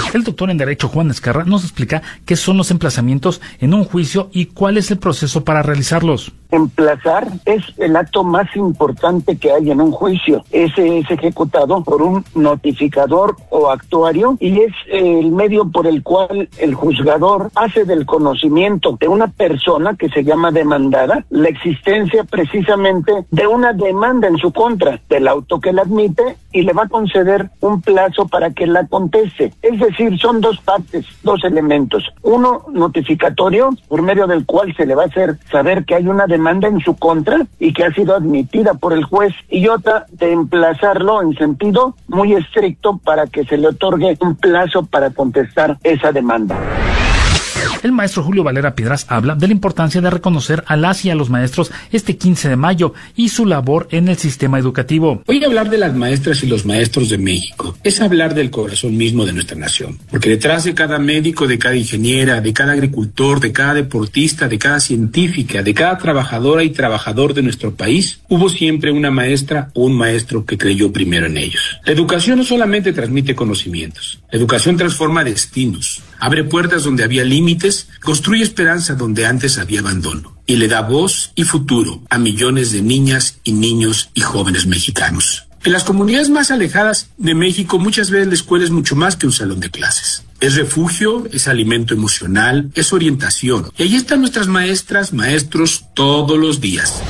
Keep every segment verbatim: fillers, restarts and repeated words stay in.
El doctor en Derecho Juan Ezquerra nos explica qué son los emplazamientos en un juicio y cuál es el proceso para realizarlos. Emplazar es el acto más importante que hay en un juicio. Ese es ejecutado por un notificador o actuario y es el medio por el cual el juzgador hace del conocimiento de una persona que se llama demandada la existencia precisamente de una demanda en su contra, del auto que la admite, y le va a conceder un plazo para que la conteste. Es decir, son dos partes, dos elementos. Uno notificatorio, por medio del cual se le va a hacer saber que hay una demanda en su contra y que ha sido admitida por el juez, y otra de emplazarlo en sentido muy estricto para que se le otorgue un plazo para contestar esa demanda. El maestro Julio Valera Piedras habla de la importancia de reconocer a las y a los maestros este quince de mayo y su labor en el sistema educativo. Hoy hablar de las maestras y los maestros de México es hablar del corazón mismo de nuestra nación, porque detrás de cada médico, de cada ingeniera, de cada agricultor, de cada deportista, de cada científica, de cada trabajadora y trabajador de nuestro país, hubo siempre una maestra o un maestro que creyó primero en ellos. La educación no solamente transmite conocimientos, la educación transforma destinos, abre puertas donde había límites, construye esperanza donde antes había abandono y le da voz y futuro a millones de niñas y niños y jóvenes mexicanos. En las comunidades más alejadas de México muchas veces la escuela es mucho más que un salón de clases. Es refugio, es alimento emocional, es orientación. Y ahí están nuestras maestras, maestros todos los días.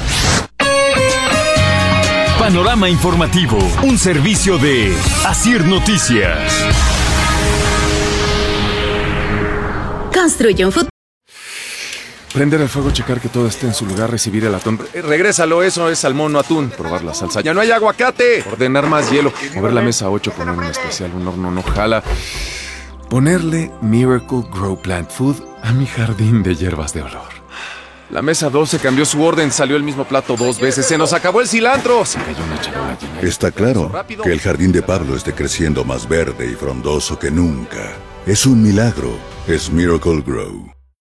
Panorama informativo, un servicio de Asir Noticias. Construye un futuro. Prender el fuego, checar que todo esté en su lugar, recibir el atún. Eh, regrésalo, eso es salmón, no atún. Probar la salsa. ¡Ya no hay aguacate! Ordenar más hielo. Mover la mesa ocho, poner un especial, un horno no jala. Ponerle Miracle Grow Plant Food a mi jardín de hierbas de olor. La mesa doce cambió su orden, salió el mismo plato dos veces. ¡Se nos acabó el cilantro! Se cayó una charola llena. Está claro que el jardín de Pablo esté creciendo más verde y frondoso que nunca. Es un milagro. Es Miracle Grow.